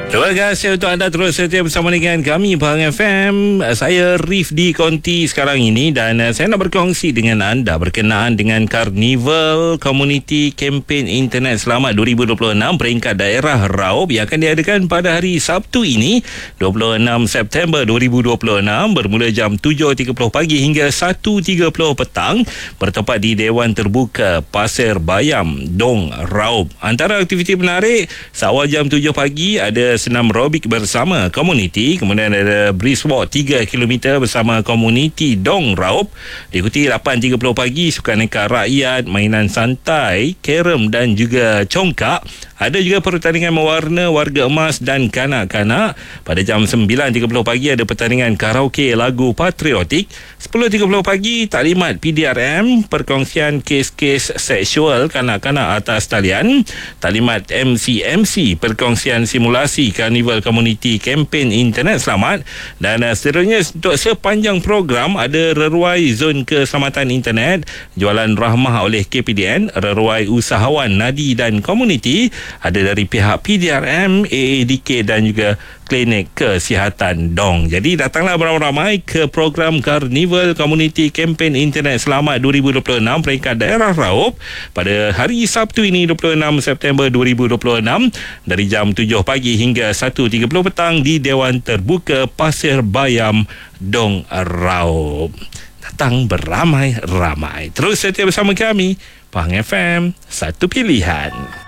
Terima kasih untuk anda terus setia bersama dengan kami Pahang FM. Saya Rifdi Konti sekarang ini dan saya nak berkongsi dengan anda berkenaan dengan Karnival Community Campaign Internet Selamat 2026 peringkat daerah Raub yang akan diadakan pada hari Sabtu ini 26 September 2026 bermula jam 7.30 pagi hingga 1.30 petang bertempat di Dewan Terbuka Pasir Bayam, Dong, Raub. Antara aktiviti menarik, seawal jam 7 pagi ada senam aerobik bersama komuniti, kemudian ada brisk walk 3 km bersama komuniti Dong Raub, diikuti 8.30 pagi sukan neka rakyat, mainan santai, kerem dan juga congkak. Ada juga pertandingan mewarna warga emas dan kanak-kanak. Pada jam 9.30 pagi ada pertandingan karaoke lagu patriotik. 10.30 pagi taklimat PDRM, perkongsian kes-kes seksual kanak-kanak atas talian. Taklimat MC, perkongsian simulasi Karnival Community Campaign Internet Selamat. Dan seterusnya untuk sepanjang program ada reruai zon keselamatan internet, jualan rahmah oleh KPDN, reruai usahawan nadi dan komuniti. Ada dari pihak PDRM, AADK dan juga klinik kesihatan Dong. Jadi datanglah beramai-ramai ke program Karnival Community Campaign Internet Selamat 2026 peringkat daerah Raub pada hari Sabtu ini 26 September 2026 dari jam 7 pagi hingga 1.30 petang di Dewan Terbuka Pasir Bayam, Dong, Raub. Datang beramai-ramai. Terus setia bersama kami, Pahang FM, satu pilihan.